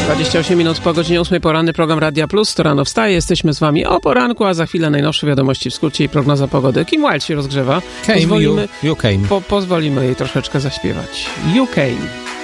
28 minut po godzinie 8 poranny program Radia Plus. To rano wstaje, jesteśmy z wami o poranku, a za chwilę najnowsze wiadomości w skrócie i prognoza pogody. Kim Wilde się rozgrzewa. You came. Pozwolimy jej troszeczkę zaśpiewać. You came.